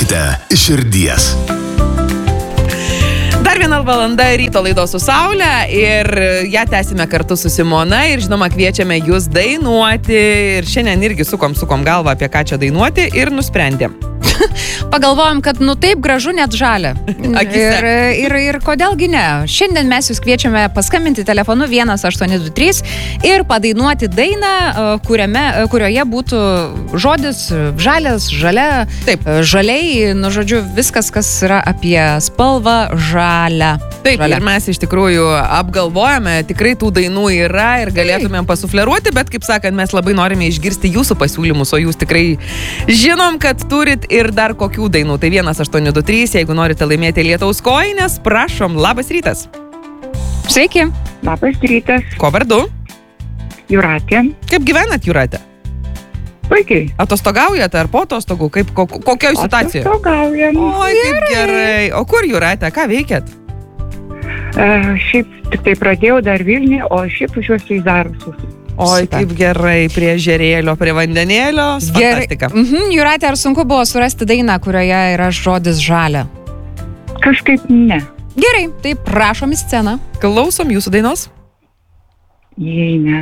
Dainuokite iš širdies. Dar 1 valanda ryto laidos su Saule ir ją tęsime kartu su Simona ir žinoma kviečiame jūs dainuoti ir šiandien irgi sukom galvą apie ką čia dainuoti ir nusprendėm. Pagalvojom, kad taip gražu net žalia. Ir kodėlgi ne. Šiandien mes jūs kviečiame paskambinti telefonu 1823 ir padainuoti dainą, kurioje būtų žodis žalias, žalia, taip, žaliai, žodžiu, viskas, kas yra apie spalvą žalia. Taip, žalia. Ir mes iš tikrųjų apgalvojame, tikrai tų dainų yra ir galėtumėm pasufleruoti, bet kaip sakant, mes labai norime išgirsti jūsų pasiūlymus, o jūs tikrai žinom, kad turit ir dar kokių dainų. Tai 1823, jeigu norite laimėti lietaus kojines, prašom, labas rytas. Sveiki. Labas rytas. Ko vardu? Jūratė. Kaip gyvenat, Jūratė? Puikiai. Atostogaujate ar po atostogų? Kokioj situacijoje? Atostogaujam. Oi, kaip gerai. O kur, Jūratė, ką veikiat? Šiaip tik tai pradėjau dar Vilniuje, o šiaip važiuosiu į Zarasus. Oi, kaip gerai, prie ežerėlio, prie vandenėlio, fantastika. Jūratė, ar sunku buvo surasti dainą, kurioje yra žodis žalia? Kažkaip ne. Gerai, tai prašom į sceną. Klausom jūsų dainos. Jei ne